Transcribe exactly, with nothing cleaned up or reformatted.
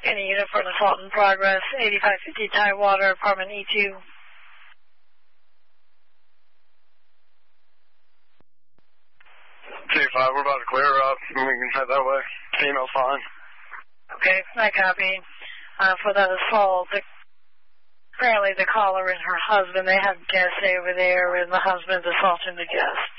Any unit for an assault in progress, eighty-five fifty Tidewater, apartment E two. T five, we're about to clear up. We can head that way. Female fine. Okay, I copy. Uh, for that assault, the, apparently the caller and her husband, they have guests over there, and the husband assaulting the guest.